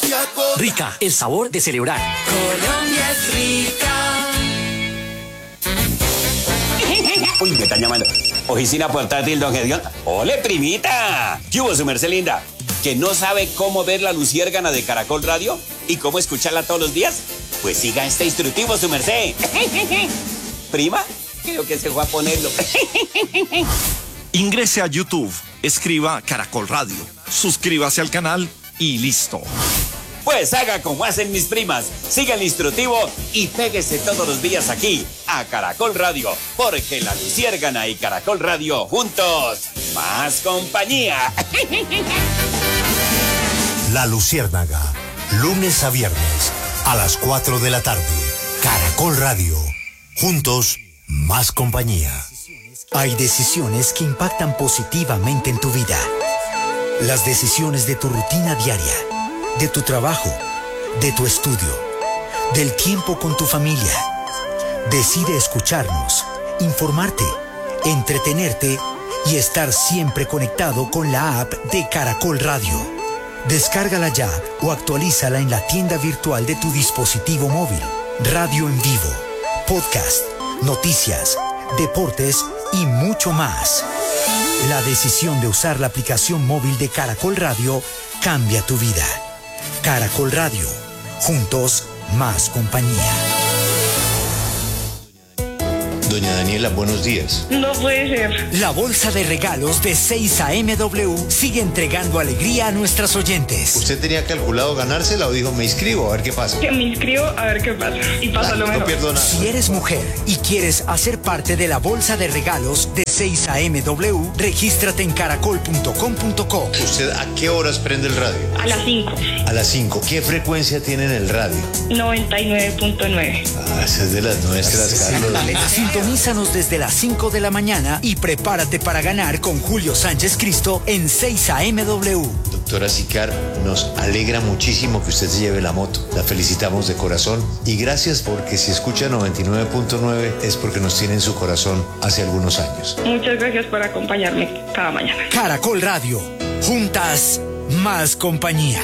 Rica, el sabor de celebrar. Colombia es rica. Uy, me están llamando. Oficina portátil, don Gedeón. ¡Ole, primita! ¿Qué hubo, su merced linda? ¿Que no sabe cómo ver la luciérgana de Caracol Radio? ¿Y cómo escucharla todos los días? Pues siga este instructivo, su merced. ¿Prima? Creo que se fue a ponerlo. Ingrese a YouTube, escriba Caracol Radio, suscríbase al canal y listo. Pues haga como hacen mis primas, siga el instructivo y péguese todos los días aquí, a Caracol Radio, porque la luciérgana y Caracol Radio juntos, más compañía. La Luciérnaga, lunes a viernes, a las 4 de la tarde. Caracol Radio, juntos, más compañía. Hay decisiones que impactan positivamente en tu vida. Las decisiones de tu rutina diaria, de tu trabajo, de tu estudio, del tiempo con tu familia. Decide escucharnos, informarte, entretenerte y estar siempre conectado con la app de Caracol Radio. Descárgala ya o actualízala en la tienda virtual de tu dispositivo móvil. Radio en vivo, podcast, noticias, deportes y mucho más. La decisión de usar la aplicación móvil de Caracol Radio cambia tu vida. Caracol Radio, juntos, más compañía. Doña Daniela, buenos días. No puede ser. La bolsa de regalos de 6am sigue entregando alegría a nuestras oyentes. ¿Usted tenía calculado ganársela o dijo me inscribo a ver qué pasa? Que me inscribo a ver qué pasa. Y pasa lo mejor. No pierdo nada. Si eres mujer y quieres hacer parte de la bolsa de regalos de 6am, regístrate en caracol.com.co. ¿Usted a qué horas prende el radio? A las 5. A las 5. ¿Qué frecuencia tiene en el radio? 99.9. Ah, esa es de las nuestras, Carlos. Sintonízanos desde las 5 de la mañana y prepárate para ganar con Julio Sánchez Cristo en 6amW. Doctora Sicar, nos alegra muchísimo que usted se lleve la moto. La felicitamos de corazón y gracias porque si escucha 99.9 es porque nos tiene en su corazón hace algunos años. Muchas gracias por acompañarme cada mañana. Caracol Radio, juntas, más compañía.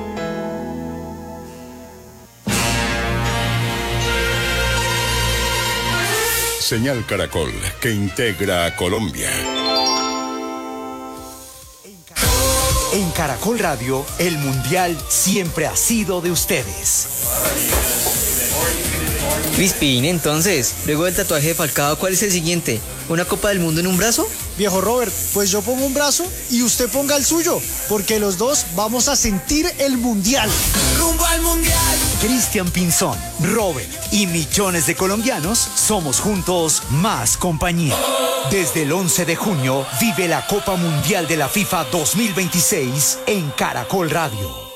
Señal Caracol, que integra a Colombia. En Caracol Radio, el Mundial siempre ha sido de ustedes. Crispin, entonces, luego del tatuaje de Falcao, ¿cuál es el siguiente? ¿Una Copa del Mundo en un brazo? Viejo Robert, pues yo pongo un brazo y usted ponga el suyo, porque los dos vamos a sentir el Mundial. ¡Rumbo al Mundial! Cristian Pinzón, Robert y millones de colombianos somos juntos más compañía. Desde el 11 de junio vive la Copa Mundial de la FIFA 2026 en Caracol Radio.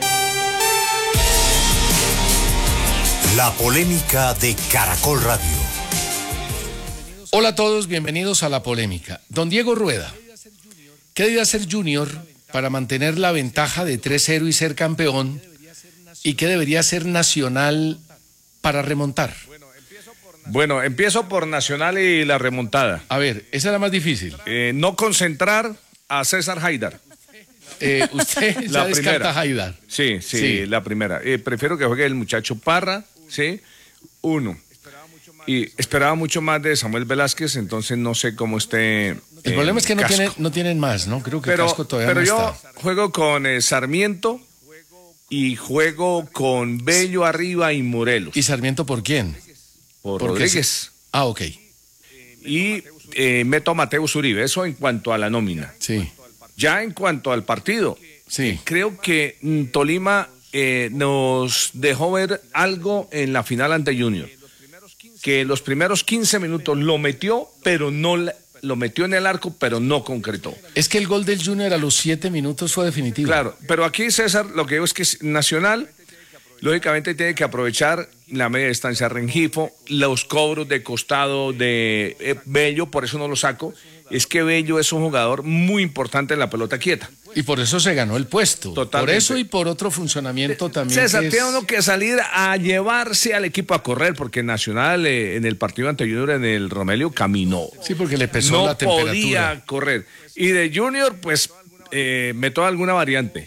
La polémica de Caracol Radio. Hola a todos, bienvenidos a La Polémica. Don Diego Rueda, ¿qué debe hacer Junior para mantener la ventaja de 3-0 y ser campeón? ¿Y qué debería hacer Nacional para remontar? Bueno, empiezo por Nacional y la remontada. A ver, esa es la más difícil. No concentrar a César Haidar. Usted ya descarta a Haidar. Sí, la primera. Prefiero que juegue el muchacho Parra, ¿sí? Uno. Y esperaba mucho más de Samuel Velázquez, entonces no sé cómo esté. El problema es que no tienen más, ¿no? Creo que Casco todavía no está. Pero yo juego con Sarmiento y juego con Bello arriba y Morelos. ¿Y Sarmiento por quién? Por Rodríguez. Ok. Y meto a Mateus Uribe, eso en cuanto a la nómina. Sí. Ya en cuanto al partido, sí. Creo que Tolima nos dejó ver algo en la final ante Junior. Que los primeros 15 minutos lo metió, pero no lo metió en el arco, pero no concretó. Es que el gol del Junior a los 7 minutos fue definitivo. Claro, pero aquí, César, lo que digo es que Nacional, lógicamente, tiene que aprovechar la media distancia Rengifo, los cobros de costado de Bello, por eso no lo saco. Es que Bello es un jugador muy importante en la pelota quieta. Y por eso se ganó el puesto. Totalmente. Por eso y por otro funcionamiento también. César, tiene uno que salir a llevarse al equipo a correr, porque Nacional en el partido ante Junior en el Romelio caminó. Sí, porque le pesó la temperatura. No podía correr. Y de Junior, pues, meto alguna variante.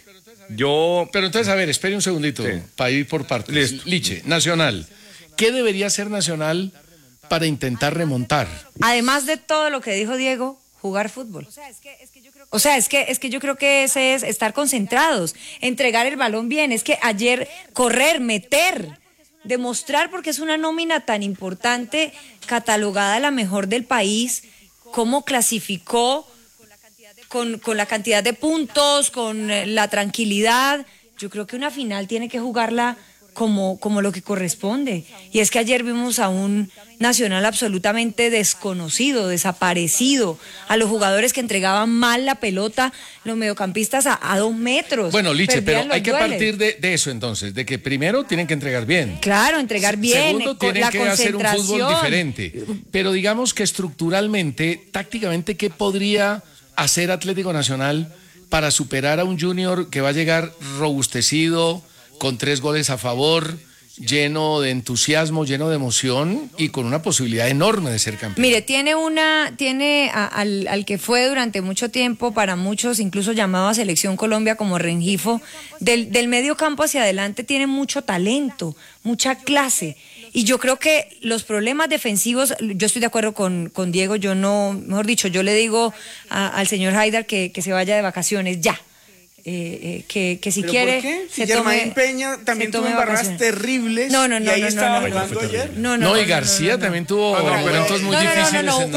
Pero entonces, a ver, espere un segundito, para ir por partes. Listo. Liche, Nacional. ¿Qué debería hacer Nacional para intentar remontar? Además de todo lo que dijo Diego, jugar fútbol. O sea, es que yo creo que ese es estar concentrados, entregar el balón bien. Es que ayer correr, meter, demostrar, porque es una nómina tan importante, catalogada la mejor del país, cómo clasificó con la cantidad de puntos, con la tranquilidad. Yo creo que una final tiene que jugarla como lo que corresponde. Y es que ayer vimos a un Nacional absolutamente desconocido, desaparecido, a los jugadores que entregaban mal la pelota, los mediocampistas a 2 metros. Bueno, Liche, pero hay que dueles. partir de eso entonces, de que primero tienen que entregar bien. Claro, entregar bien, Segundo, tienen la que hacer un fútbol concentración. diferente. Pero digamos que estructuralmente, tácticamente, ¿qué podría hacer Atlético Nacional para superar a un Junior que va a llegar robustecido, con 3 goles a favor, lleno de entusiasmo, lleno de emoción y con una posibilidad enorme de ser campeón? Mire, tiene al que fue durante mucho tiempo, para muchos incluso llamado a Selección Colombia como Rengifo, del medio campo hacia adelante tiene mucho talento, mucha clase. Y yo creo que los problemas defensivos, yo estoy de acuerdo con Diego, yo no, mejor dicho, yo le digo al señor Haidar que se vaya de vacaciones ya. Que si ¿Pero quiere por qué? Si se tome, Germain Peña también tuvo embarradas terribles. No, y ahí estaba jugando ayer. No, y García también tuvo momentos muy difíciles en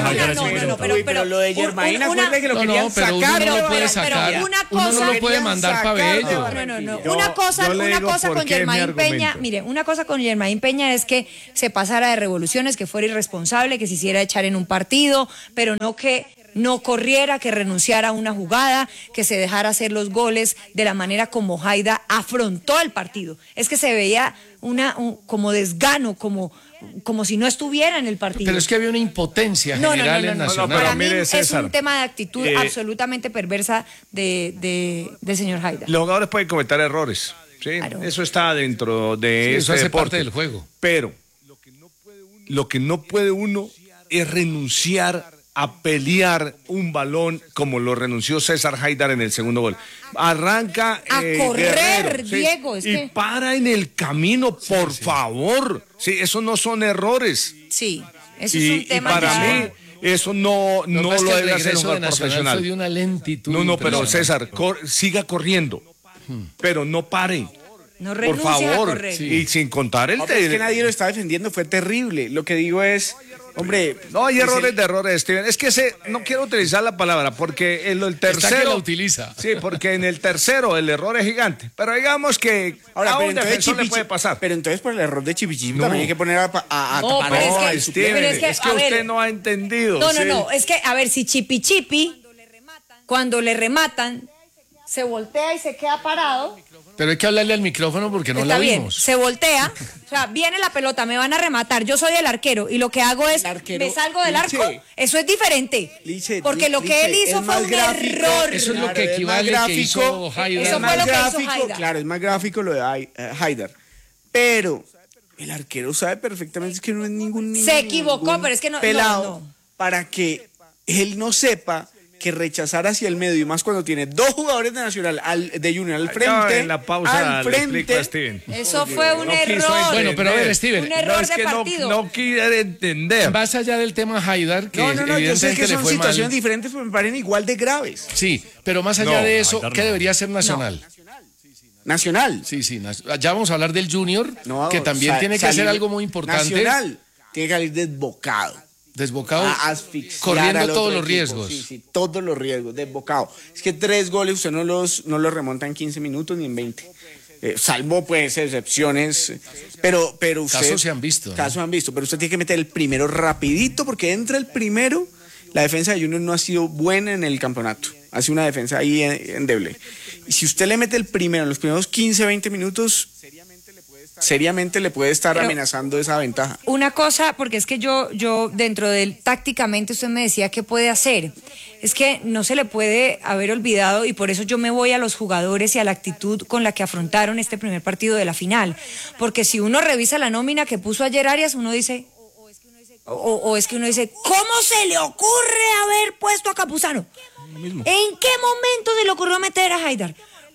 pero lo de Germain, acuérdate que lo querían sacar. Uno no lo puede sacar, uno no lo puede mandar para Bello. Una cosa con Germain Peña, mire, una cosa con Germain Peña es que se pasara de revoluciones, que fuera irresponsable, que se hiciera echar en un partido, pero no que no corriera, que renunciara a una jugada, que se dejara hacer los goles de la manera como Haidar afrontó el partido. Es que se veía como desgano, como si no estuviera en el partido. Pero es que había una impotencia general en Nacional. Para mí es un tema de actitud absolutamente perversa del señor Haidar. Los jugadores pueden cometer errores, ¿sí? Claro. Eso está dentro de eso hace deporte, parte del juego. Pero lo que no puede uno es renunciar a pelear un balón como lo renunció César Haidar en el segundo gol. Arranca a correr, Guerrero, Diego. ¿sí? Y para en el camino, por favor. Sí, eso no son errores. Sí, eso es un tema. Y para mí, eso no lo debe hacer un jugador profesional. Fue de una lentitud. No, pero César, siga corriendo, pero no pare. No por favor, a correr. Y sin contar el... Es que nadie lo está defendiendo, fue terrible. Lo que digo es, hombre... No, hay errores, Steven. Es que no quiero utilizar la palabra, porque en el tercero... Está que la utiliza. Sí, porque en el tercero el error es gigante. Pero digamos que a un defensor le puede pasar. Pero entonces por el error de Chipichipi también hay que poner a tapar. Steven, es que usted no ha entendido. No, es que, a ver, si Chipichipi, cuando le rematan, se voltea y se queda parado... Pero hay que hablarle al micrófono porque no la vimos. Se voltea, o sea, viene la pelota, me van a rematar, yo soy el arquero y lo que hago es, me salgo del arco, eso es diferente. Porque lo que él hizo fue un error. Eso es lo que equivale que hizo Haidar. Eso fue lo que hizo Haidar. Claro, es más gráfico lo de Haidar. Pero el arquero sabe perfectamente que no es ningún niño. Se equivocó, pero es que no. Pelado, para que él no sepa que rechazar hacia el medio, y más cuando tiene 2 jugadores de Nacional, de Junior al frente. En la pausa le explico a Steven. Eso fue un error. Bueno, pero a ver, Steven. Un error de partido. No quiere entender. Más allá del tema Haidar, que yo sé que son situaciones mal. diferentes, pero me parecen igual de graves. Sí, pero más allá de eso, ¿qué debería hacer Nacional? Nacional. Sí, ya vamos a hablar del Junior, que también tiene que hacer algo muy importante. Nacional tiene que salir desbocado, corriendo todos los riesgos. Sí, todos los riesgos, desbocado. Es que 3 goles usted no los remonta en 15 minutos ni en 20. Salvo pues excepciones, pero usted... Casos se han visto. Casos han visto, pero usted tiene que meter el primero rapidito, porque entra el primero, la defensa de Junior no ha sido buena en el campeonato. Ha sido una defensa ahí endeble. Y si usted le mete el primero en los primeros 15, 20 minutos... seriamente le puede estar amenazando esa ventaja. Una cosa, porque es que yo dentro del tácticamente usted me decía qué puede hacer, es que no se le puede haber olvidado, y por eso yo me voy a los jugadores y a la actitud con la que afrontaron este primer partido de la final, porque si uno revisa la nómina que puso ayer Arias, uno dice, o es que uno dice, ¿cómo se le ocurre haber puesto a Campuzano? ¿En qué momento se le ocurrió meter a Haidar?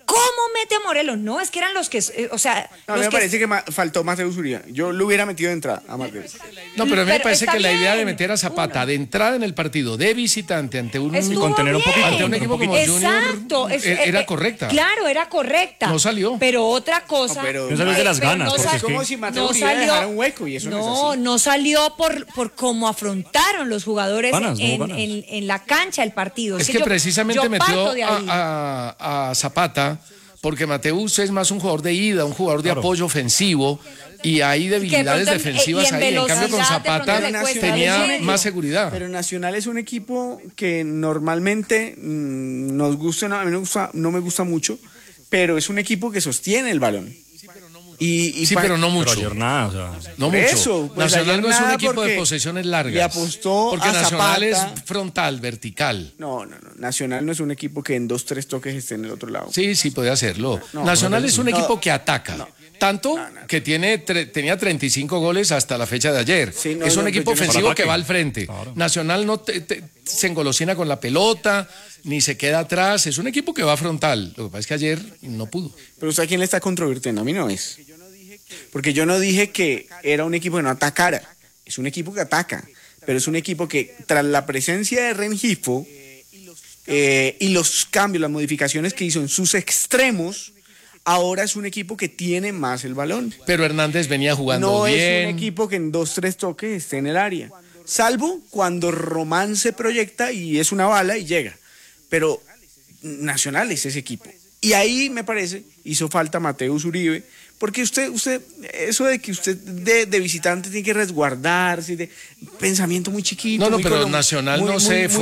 ¿Cómo mete a Morelos? No, es que eran los que, o sea... No, a mí me parece que faltó Mateus Uribe. Yo lo hubiera metido de entrada a Mateus. No, pero a mí me Pero parece está que la idea de bien, meter a Zapata de entrada en el partido, de visitante, ante un Estuvo equipo como Exacto, Junior, era correcta. Claro, era correcta. No salió. Pero otra cosa... No salió de las ganas. Es como si Mateus Uribe dejara un hueco y eso no es así. No salió por cómo afrontaron los jugadores en la cancha el partido. Es que precisamente metió a Zapata porque Mateus es más un jugador de ida, un jugador de apoyo ofensivo y hay debilidades defensivas ahí. En cambio con Zapata tenía más seguridad. Pero Nacional es un equipo que normalmente nos gusta, a mí no me gusta mucho, pero es un equipo que sostiene el balón. Pero no mucho. Pero ayer nada, o sea. No mucho. Eso, pues Nacional no es un nada equipo de posesiones largas. Le apostó porque a Nacional Zapata. es frontal, vertical. No. Nacional no es un equipo que en 2-3 toques esté en el otro lado. Sí, puede hacerlo. Nacional es un equipo que ataca. Tanto que tenía 35 goles hasta la fecha de ayer. Es un equipo ofensivo que va al frente. Claro. Nacional no se engolosina con la pelota, ni se queda atrás. Es un equipo que va frontal. Lo que pasa es que ayer no pudo. Pero ¿usted a quién le está controvirtiendo? A mí no es. Porque yo no dije que era un equipo que no atacara. Es un equipo que ataca. Pero es un equipo que tras la presencia de Rengifo y los cambios, las modificaciones que hizo en sus extremos, ahora es un equipo que tiene más el balón. Pero Hernández venía jugando bien. No es un equipo que en 2-3 toques esté en el área. Salvo cuando Román se proyecta y es una bala y llega. Pero Nacional es ese equipo. Y ahí, me parece, hizo falta Mateus Uribe. Porque usted, eso de que usted de visitante tiene que resguardarse, de pensamiento muy chiquito. No, pero Nacional no se fue